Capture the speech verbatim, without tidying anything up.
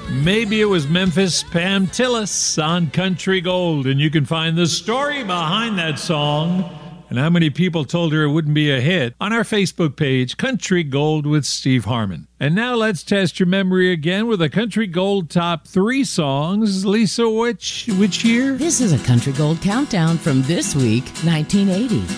Maybe it was Memphis Pam Tillis on Country Gold, and you can find the story behind that song and how many people told her it wouldn't be a hit on our Facebook page, Country Gold with Steve Harmon. And now let's test your memory again with a Country Gold top three songs. Lisa, which which year? This is a Country Gold countdown from this week, nineteen eighty.